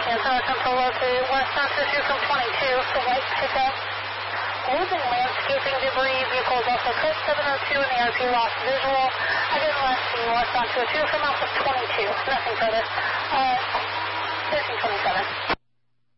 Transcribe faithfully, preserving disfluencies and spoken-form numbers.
Cancel attempt to locate westbound two two from twenty-two for white pickup. Losing landscaping debris. Vehicle is also code seven oh two and the R P lost visual. Again, last seen westbound two oh two from Alpha twenty-two. Nothing further. Uh, thirteen twenty-seven.